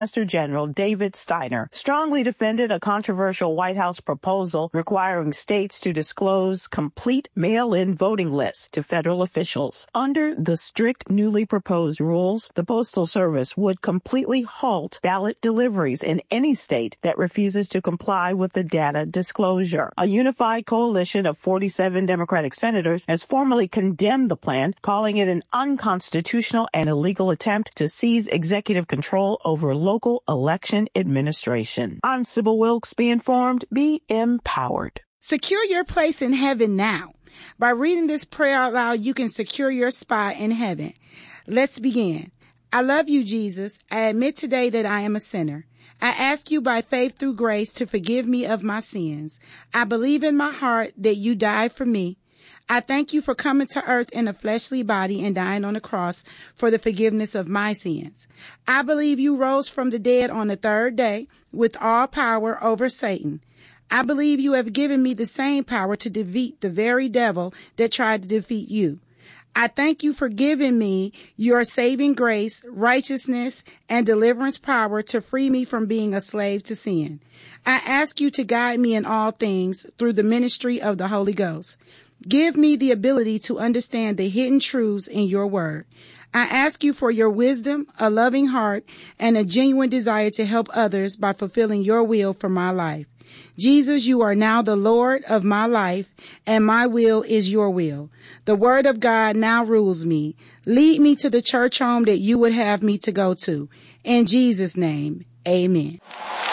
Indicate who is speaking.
Speaker 1: Solicitor General David Steiner strongly defended a controversial White House proposal requiring states to disclose complete mail-in voting lists to federal officials. Under the strict newly proposed rules, the Postal Service would completely halt ballot deliveries in any state that refuses to comply with the data disclosure. A unified coalition of 47 Democratic senators has formally condemned the plan, calling it an unconstitutional and illegal attempt to seize executive control over local election administration. I'm Sybil Wilkes. Be informed, be empowered.
Speaker 2: Secure your place in heaven now. By reading this prayer out loud, you can secure your spot in heaven. Let's begin. I love you, Jesus. I admit today that I am a sinner. I ask you by faith through grace to forgive me of my sins. I believe in my heart that you died for me. I thank you for coming to earth in a fleshly body and dying on the cross for the forgiveness of my sins. I believe you rose from the dead on the third day with all power over Satan. I believe you have given me the same power to defeat the very devil that tried to defeat you. I thank you for giving me your saving grace, righteousness, and deliverance power to free me from being a slave to sin. I ask you to guide me in all things through the ministry of the Holy Ghost. Give me the ability to understand the hidden truths in your word. I ask you for your wisdom, a loving heart, and a genuine desire to help others by fulfilling your will for my life. Jesus, you are now the Lord of my life, and my will is your will. The word of God now rules me. Lead me to the church home that you would have me to go to. In Jesus' name, amen.